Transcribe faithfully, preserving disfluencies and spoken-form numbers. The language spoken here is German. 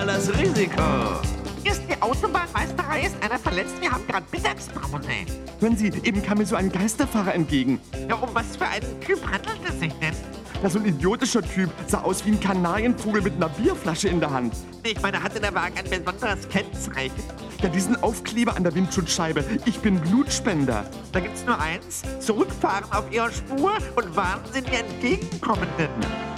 Das Risiko. Hier ist die Autobahnmeisterei, ist einer verletzt, wir haben gerade Mittagspause. Hören Sie, eben kam mir so ein Geisterfahrer entgegen. Ja, um was für einen Typ handelt es sich denn? Na, so ein idiotischer Typ, sah aus wie ein Kanarienvogel mit einer Bierflasche in der Hand. Ich meine, hatte der Wagen ein besonderes Kennzeichen? Ja, diesen Aufkleber an der Windschutzscheibe. Ich bin Blutspender. Da gibt's nur eins, zurückfahren auf Ihrer Spur und warnen Sie die Entgegenkommenden.